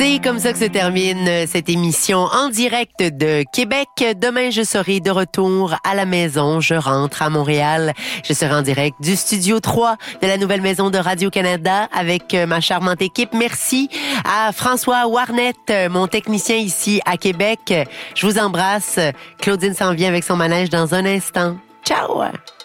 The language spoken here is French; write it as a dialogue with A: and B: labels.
A: C'est comme ça que se termine cette émission en direct de Québec. Demain, je serai de retour à la maison. Je rentre à Montréal. Je serai en direct du Studio 3 de la nouvelle maison de Radio-Canada avec ma charmante équipe. Merci à François Warnett, mon technicien ici à Québec. Je vous embrasse. Claudine s'en vient avec son manège dans un instant. Ciao!